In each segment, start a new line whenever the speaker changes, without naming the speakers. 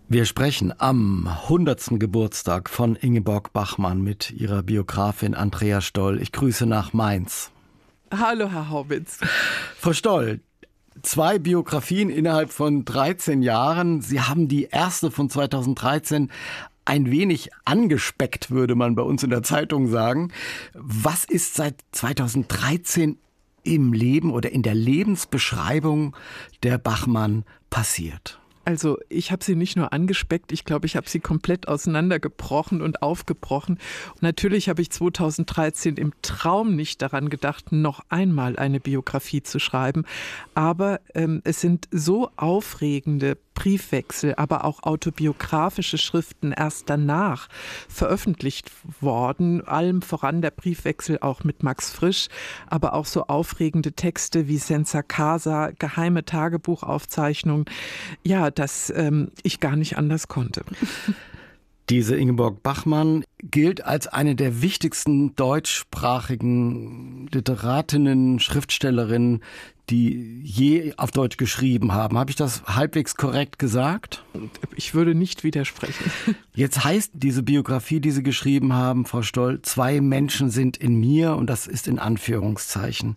Wir sprechen am 100. Geburtstag von Ingeborg Bachmann mit ihrer Biografin Andrea Stoll. Ich grüße nach Mainz.
Hallo, Herr Haubitz.
Frau Stoll, 2 Biografien innerhalb von 13 Jahren. Sie haben die erste von 2013 ein wenig angespeckt, würde man bei uns in der Zeitung sagen. Was ist seit 2013 im Leben oder in der Lebensbeschreibung der Bachmann passiert?
Also ich habe sie nicht nur angespeckt, ich glaube, ich habe sie komplett auseinandergebrochen und aufgebrochen. Und natürlich habe ich 2013 im Traum nicht daran gedacht, noch einmal eine Biografie zu schreiben. Aber es sind so aufregende Briefwechsel, aber auch autobiografische Schriften erst danach veröffentlicht worden. Allem voran der Briefwechsel auch mit Max Frisch, aber auch so aufregende Texte wie Senza Casa, geheime Tagebuchaufzeichnungen. Ja, dass ich gar nicht anders konnte.
Diese Ingeborg Bachmann gilt als eine der wichtigsten deutschsprachigen Literatinnen, Schriftstellerinnen, die je auf Deutsch geschrieben haben. Habe ich das halbwegs korrekt gesagt?
Ich würde nicht widersprechen.
Jetzt heißt diese Biografie, die Sie geschrieben haben, Frau Stoll, 2 Menschen sind in mir, und das ist in Anführungszeichen.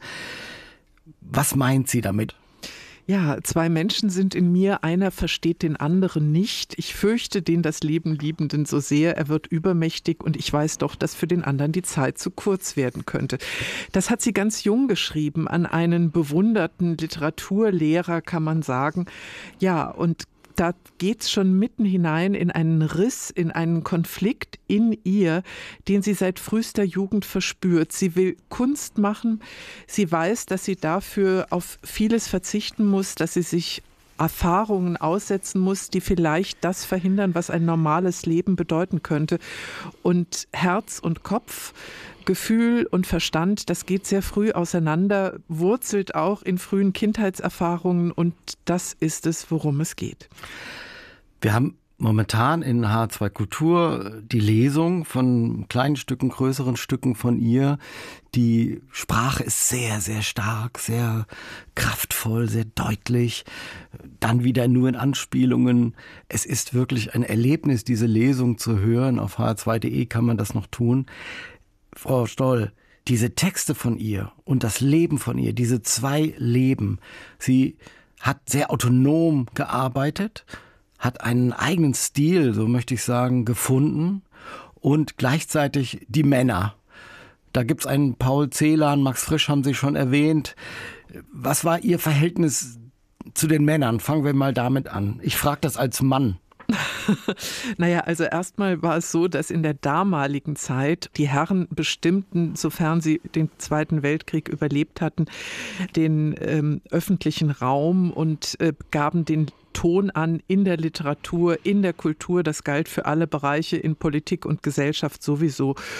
Was meint sie damit?
Ja, 2 Menschen sind in mir, einer versteht den anderen nicht. Ich fürchte den das Leben Liebenden so sehr, er wird übermächtig und ich weiß doch, dass für den anderen die Zeit zu kurz werden könnte. Das hat sie ganz jung geschrieben, an einen bewunderten Literaturlehrer, kann man sagen. Ja, und da geht's schon mitten hinein in einen Riss, in einen Konflikt in ihr, den sie seit frühester Jugend verspürt. Sie will Kunst machen. Sie weiß, dass sie dafür auf vieles verzichten muss, dass sie sich Erfahrungen aussetzen muss, die vielleicht das verhindern, was ein normales Leben bedeuten könnte. Und Herz und Kopf, Gefühl und Verstand, das geht sehr früh auseinander, wurzelt auch in frühen Kindheitserfahrungen und das ist es, worum es geht.
Wir haben momentan in H2 Kultur die Lesung von kleinen Stücken, größeren Stücken von ihr. Die Sprache ist sehr, sehr stark, sehr kraftvoll, sehr deutlich. Dann wieder nur in Anspielungen. Es ist wirklich ein Erlebnis, diese Lesung zu hören. Auf hr2.de kann man das noch tun. Frau Stoll, diese Texte von ihr und das Leben von ihr, diese 2 Leben, sie hat sehr autonom gearbeitet, hat einen eigenen Stil, so möchte ich sagen, gefunden und gleichzeitig die Männer. Da gibt's einen Paul Celan, Max Frisch haben Sie schon erwähnt. Was war Ihr Verhältnis zu den Männern? Fangen wir mal damit an. Ich frage das als Mann.
Naja, also erstmal war es so, dass in der damaligen Zeit die Herren bestimmten, sofern sie den Zweiten Weltkrieg überlebt hatten, den öffentlichen Raum und gaben den Ton an in der Literatur, in der Kultur. Das galt für alle Bereiche in Politik und Gesellschaft sowieso.